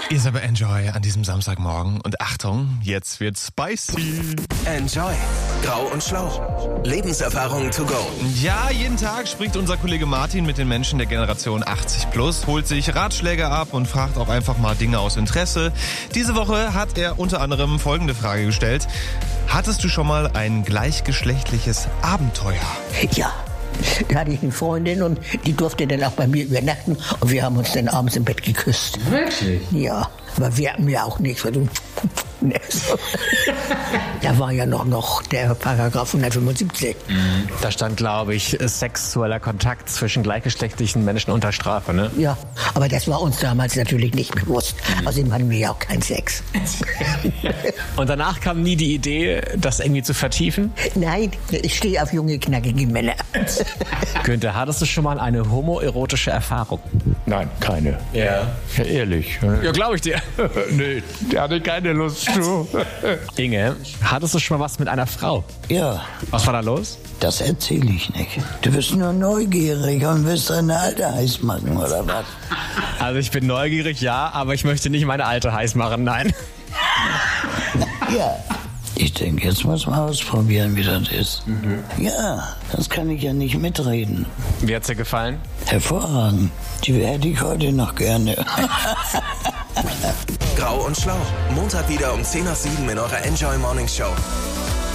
Ihr seid bei Enjoy an diesem Samstagmorgen. Und Achtung, jetzt wird's spicy. Enjoy. Grau und Schlau. Lebenserfahrung to go. Ja, jeden Tag spricht unser Kollege Martin mit den Menschen der Generation 80 plus, holt sich Ratschläge ab und fragt auch einfach mal Dinge aus Interesse. Diese Woche hat er unter anderem folgende Frage gestellt. Hattest du schon mal ein gleichgeschlechtliches Abenteuer? Ja, da hatte ich eine Freundin und die durfte dann auch bei mir übernachten und wir haben uns dann abends im Bett geküsst. Wirklich? Ja, aber wir hatten ja auch nichts. Da war ja noch der Paragraph 175. Da stand, glaube ich, sexueller Kontakt zwischen gleichgeschlechtlichen Menschen unter Strafe, ne? Ja, aber das war uns damals natürlich nicht bewusst. Außerdem hatten wir ja auch keinen Sex. Und danach kam nie die Idee, das irgendwie zu vertiefen? Nein, ich stehe auf junge, knackige Männer. Günther, hattest du schon mal eine homoerotische Erfahrung? Nein, keine. Ja. Ja, ehrlich. Ja, glaube ich dir. Nee, der hatte keine Lust zu. Inge, hattest du schon mal was mit einer Frau? Ja, Was war da los? das erzähle ich nicht. Du bist nur neugierig und willst deine Alte heiß machen, oder was? Also ich bin neugierig, ja, aber ich möchte nicht meine Alte heiß machen, nein. Ja. Ich denke, jetzt muss man ausprobieren, wie das ist. Ja, das kann ich ja nicht mitreden. Wie hat's dir gefallen? Hervorragend. Die hätte ich heute noch gerne. Grau und Schlau. Montag wieder um 10 nach 7 in eurer Enjoy Morning Show.